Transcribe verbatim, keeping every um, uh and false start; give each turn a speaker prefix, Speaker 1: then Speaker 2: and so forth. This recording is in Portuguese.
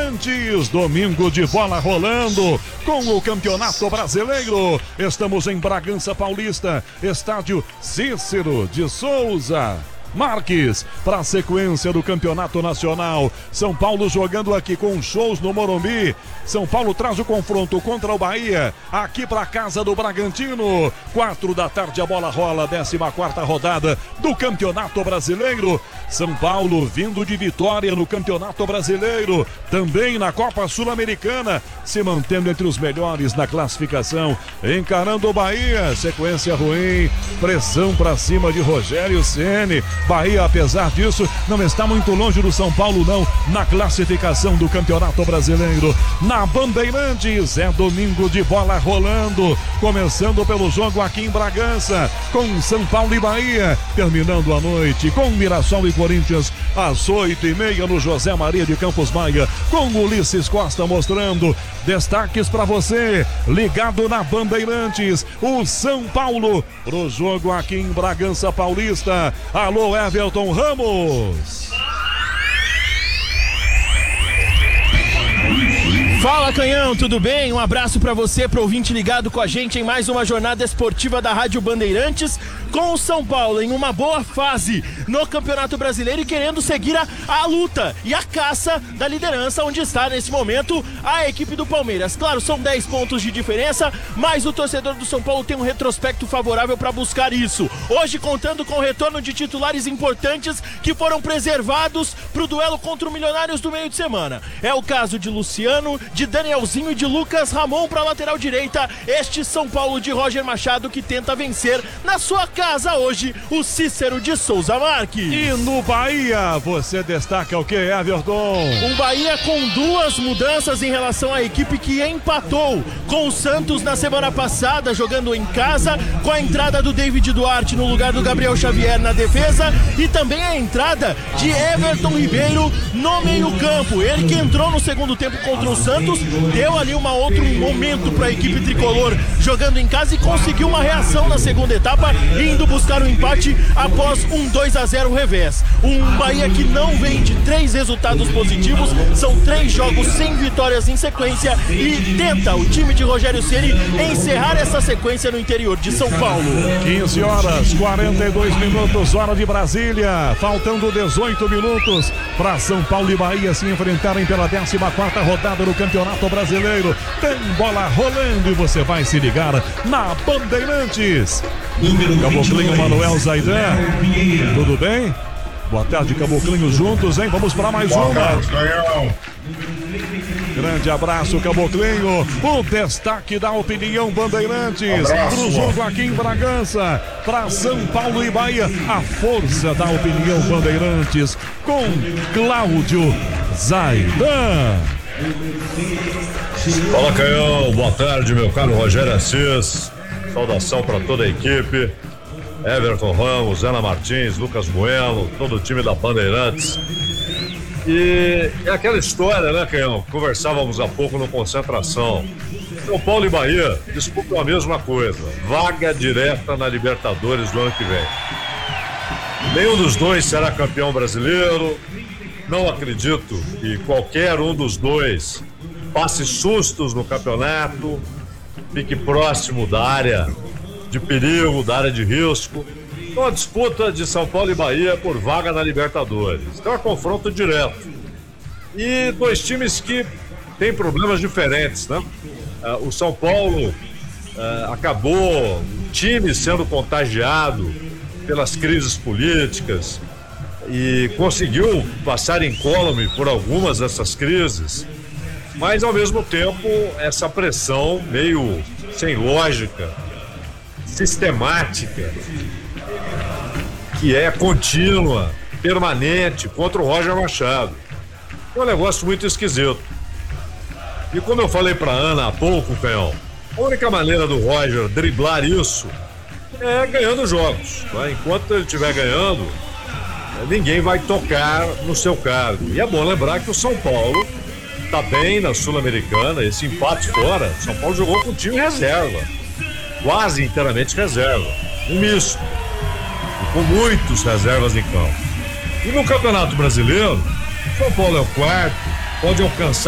Speaker 1: Bandeirantes, domingo de bola rolando com o Campeonato Brasileiro. Estamos em Bragança Paulista, estádio Cícero de Souza Marques, para a sequência do Campeonato Nacional. São Paulo jogando aqui com shows no Morumbi. São Paulo traz o confronto contra o Bahia, aqui para a casa do Bragantino. Quatro da tarde a bola rola, décima quarta rodada do Campeonato Brasileiro. São Paulo vindo de vitória no Campeonato Brasileiro, também na Copa Sul-Americana, se mantendo entre os melhores na classificação, encarando o Bahia. Sequência ruim, pressão para cima de Rogério Ceni. Bahia, apesar disso, não está muito longe do São Paulo, não, na classificação do Campeonato Brasileiro. Na Bandeirantes, é domingo de bola rolando, começando pelo jogo aqui em Bragança, com São Paulo e Bahia, terminando a noite com Mirassol e Corinthians, às oito e meia no José Maria de Campos Maia, com Ulisses Costa mostrando destaques para você, ligado na Bandeirantes, o São Paulo, pro jogo aqui em Bragança Paulista. Alô, Everton Ramos.
Speaker 2: Fala, Canhão, tudo bem? Um abraço pra você, pro ouvinte ligado com a gente em mais uma jornada esportiva da Rádio Bandeirantes, com o São Paulo em uma boa fase no Campeonato Brasileiro e querendo seguir a, a luta e a caça da liderança, onde está nesse momento a equipe do Palmeiras. Claro, são dez pontos de diferença, mas o torcedor do São Paulo tem um retrospecto favorável para buscar isso. Hoje contando com o retorno de titulares importantes que foram preservados pro duelo contra o Milionários do meio de semana. É o caso de Luciano, de Danielzinho e de Lucas Ramon para a lateral direita. Este São Paulo de Roger Machado que tenta vencer na sua casa hoje o Cícero de Souza Marques.
Speaker 1: E no Bahia, você destaca o que, Everton?
Speaker 2: Um Bahia com duas mudanças em relação à equipe que empatou com o Santos na semana passada, jogando em casa, com a entrada do David Duarte no lugar do Gabriel Xavier na defesa e também a entrada de Everton Ribeiro no meio-campo. Ele que entrou no segundo tempo contra o Santos, deu ali um outro momento para a equipe tricolor jogando em casa e conseguiu uma reação na segunda etapa, indo buscar o um empate após um dois a zero revés. Um Bahia que não vem de três resultados positivos, são três jogos sem vitórias em sequência e tenta o time de Rogério Ceni encerrar essa sequência no interior de São Paulo.
Speaker 1: quinze horas, quarenta e dois minutos, hora de Brasília, faltando dezoito minutos para São Paulo e Bahia se enfrentarem pela décima quarta rodada do Campeonato Brasileiro. Tem bola rolando e você vai se ligar na Bandeirantes. Caboclinho, Manuel Zaidan, tudo bem? Boa tarde, Caboclinho, juntos, hein? Vamos para mais uma. Grande abraço, Caboclinho. O destaque da opinião Bandeirantes pro jogo aqui em Bragança, para São Paulo e Bahia. A força da opinião Bandeirantes com Cláudio Zaidan.
Speaker 3: Fala, Canhão, boa tarde, meu caro Rogério Assis. Saudação para toda a equipe. Everton Ramos, Ana Martins, Lucas Bueno, todo o time da Bandeirantes. E é aquela história, né, Canhão? Conversávamos há pouco no Concentração. São Paulo e Bahia disputam a mesma coisa: vaga direta na Libertadores do ano que vem. Nenhum dos dois será campeão brasileiro. Não acredito que qualquer um dos dois passe sustos no campeonato, fique próximo da área de perigo, da área de risco. Então a disputa de São Paulo e Bahia por vaga na Libertadores. Então é um confronto direto. E dois times que têm problemas diferentes, né? Uh, o São Paulo uh, acabou, o time sendo contagiado pelas crises políticas e conseguiu passar incólume por algumas dessas crises, mas ao mesmo tempo essa pressão meio sem lógica, sistemática, que é contínua, permanente, contra o Roger Machado. É um negócio muito esquisito. E como eu falei para Ana há pouco, Canhão, a única maneira do Roger driblar isso é ganhando jogos. Tá? Enquanto ele estiver ganhando, ninguém vai tocar no seu cargo. E é bom lembrar que o São Paulo está bem na Sul-Americana. Esse empate fora, São Paulo jogou com o time reserva, quase inteiramente reserva, um misto, e com muitos reservas em campo. E no Campeonato Brasileiro, São Paulo é o quarto, pode alcançar